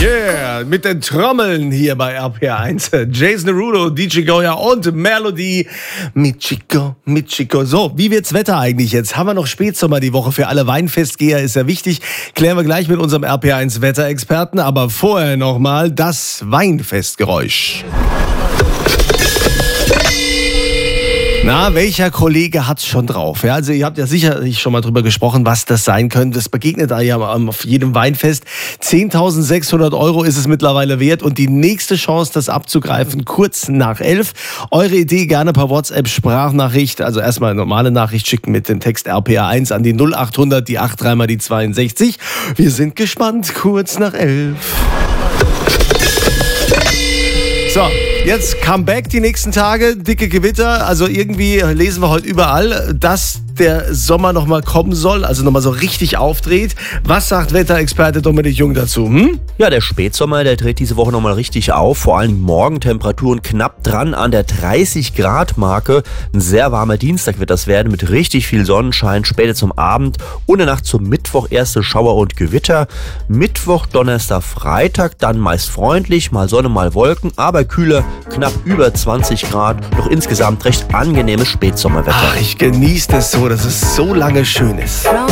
Yeah, mit den Trommeln hier bei RPR1. Jason Derulo, DJ Goya und Melody Michiko. So, wie wird's Wetter eigentlich jetzt? Haben wir noch Spätsommer die Woche? Für alle Weinfestgeher ist ja wichtig. Klären wir gleich mit unserem RPR1 Wetterexperten. Aber vorher nochmal das Weinfestgeräusch. Na, welcher Kollege hat's schon drauf? Ja, also ihr habt ja sicherlich schon mal drüber gesprochen, was das sein könnte. Das begegnet da ja auf jedem Weinfest. 10.600 € ist es mittlerweile wert und die nächste Chance, das abzugreifen, kurz nach 11. Eure Idee gerne per WhatsApp-Sprachnachricht, also erstmal eine normale Nachricht schicken mit dem Text RPR1 an die 0800, die 83 mal die 62. Wir sind gespannt, kurz nach 11. So, jetzt Comeback die nächsten Tage, dicke Gewitter, also irgendwie lesen wir heute überall, dass der Sommer nochmal kommen soll, also nochmal so richtig aufdreht. Was sagt Wetterexperte Dominik Jung dazu? Ja, der Spätsommer, der dreht diese Woche nochmal richtig auf, vor allem Morgentemperaturen knapp dran an der 30-Grad-Marke. Ein sehr warmer Dienstag wird das werden mit richtig viel Sonnenschein, später zum Abend und in der Nacht zum Mittwoch erste Schauer und Gewitter. Mittwoch, Donnerstag, Freitag dann meist freundlich, mal Sonne, mal Wolken, aber kühler, knapp über 20 Grad, doch insgesamt recht angenehmes Spätsommerwetter. Ach, ich genieße das so, dass es so lange schön ist.